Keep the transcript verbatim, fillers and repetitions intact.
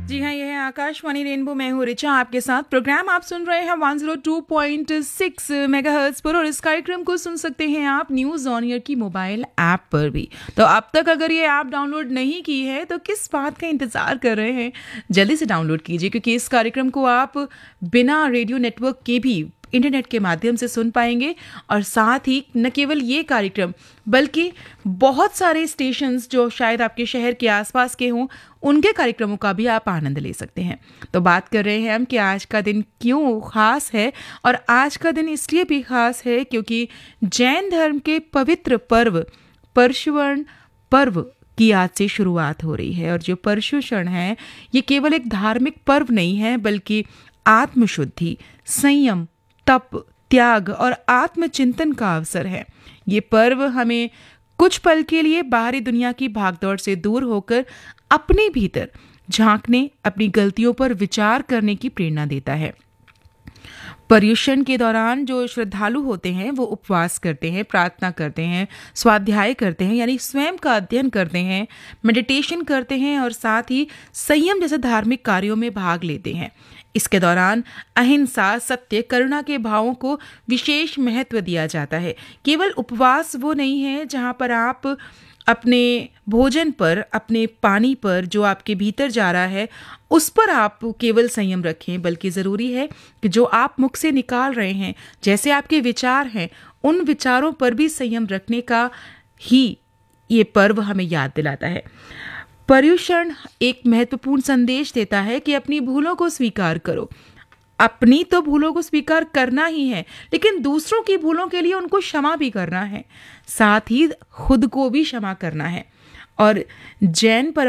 जी हाँ, यह है आकाशवाणी रेनबो। मैं हूँ रिचा आपके साथ। प्रोग्राम आप सुन रहे हैं एक सौ दो पॉइंट छह मेगाहर्ट्ज पर और इस कार्यक्रम को सुन सकते हैं आप न्यूज़ ऑन एयर की मोबाइल ऐप पर भी। तो अब तक अगर ये ऐप डाउनलोड नहीं की है तो किस बात का इंतज़ार कर रहे हैं, जल्दी से डाउनलोड कीजिए, क्योंकि इस कार्यक्रम को आप बिना रेडियो नेटवर्क के भी इंटरनेट के माध्यम से सुन पाएंगे। और साथ ही न केवल ये कार्यक्रम बल्कि बहुत सारे स्टेशंस जो शायद आपके शहर के आसपास के हों, उनके कार्यक्रमों का भी आप आनंद ले सकते हैं। तो बात कर रहे हैं हम कि आज का दिन क्यों खास है, और आज का दिन इसलिए भी खास है क्योंकि जैन धर्म के पवित्र पर्व पर्युषण पर्व की आज से शुरुआत हो रही है। और जो पर्युषण है, ये केवल एक धार्मिक पर्व नहीं है बल्कि आत्मशुद्धि, संयम, तप, त्याग और आत्मचिंतन का अवसर है। ये पर्व हमें कुछ पल के लिए बाहरी दुनिया की भागदौड़ से दूर होकर अपने भीतर झांकने, अपनी गलतियों पर विचार करने की प्रेरणा देता है। पर्युषण के दौरान जो श्रद्धालु होते हैं वो उपवास करते हैं, प्रार्थना करते हैं, स्वाध्याय करते हैं यानी स्वयं का अध्ययन करते हैं, मेडिटेशन करते हैं और साथ ही संयम जैसे धार्मिक कार्यों में भाग लेते हैं। इसके दौरान अहिंसा, सत्य, करुणा के भावों को विशेष महत्व दिया जाता है। केवल उपवास वो नहीं है जहाँ पर आप अपने भोजन पर, अपने पानी पर, जो आपके भीतर जा रहा है उस पर आप केवल संयम रखें, बल्कि ज़रूरी है कि जो आप मुख से निकाल रहे हैं, जैसे आपके विचार हैं, उन विचारों पर भी संयम रखने का ही ये पर्व हमें याद दिलाता है। पर्युषण एक महत्वपूर्ण संदेश देता है कि अपनी भूलों को स्वीकार करो। अपनी तो भूलों को स्वीकार करना ही है, लेकिन दूसरों की भूलों के लिए उनको क्षमा भी करना है, साथ ही खुद को भी क्षमा करना है। और जैन पर